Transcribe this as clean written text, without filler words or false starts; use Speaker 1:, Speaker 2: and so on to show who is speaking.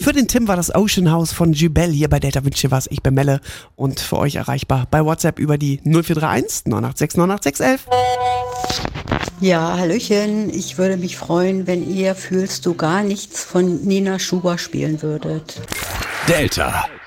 Speaker 1: für den Tim war das Ocean House von Jubel. Hier bei Delta wünsche was. Ich bin Melle und für euch erreichbar bei WhatsApp über die 0431 986 986 11.
Speaker 2: Ja, hallöchen. Ich würde mich freuen, wenn ihr Fühlst du gar nichts von Nina Schuber spielen würdet.
Speaker 3: Delta.